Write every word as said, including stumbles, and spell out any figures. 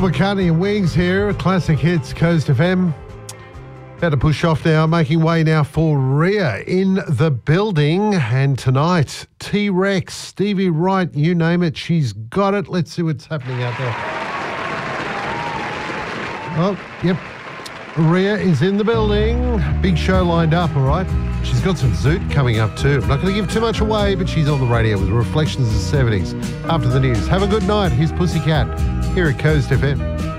Paul McCartney and Wings here, Classic Hits, Coast F M. About to push off now, making way now for Rhea in the building. And tonight, T-Rex, Stevie Wright, you name it, she's got it. Let's see what's happening out there. Oh, yep. Rhea is in the building. Big show lined up, all right? She's got some Zoot coming up too. I'm not going to give too much away, but she's on the radio with Reflections of the seventies. After the news. Have a good night. Here's Pussycat here at Coast F M.